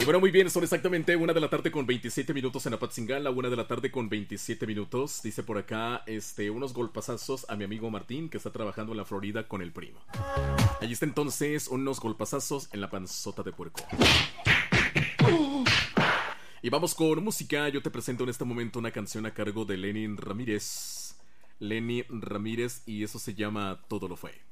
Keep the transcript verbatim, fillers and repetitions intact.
bueno, muy bien, son exactamente una de la tarde con veintisiete minutos en Apatzingán, una de la tarde con veintisiete minutos. Dice por acá, este, unos golpazazos a mi amigo Martín, que está trabajando en la Florida con el primo. Allí está entonces, unos golpazazos en la panzota de puerco. Y vamos con música. Yo te presento en este momento una canción a cargo de Lenny Ramírez. Lenny Ramírez, y eso se llama Todo lo fue.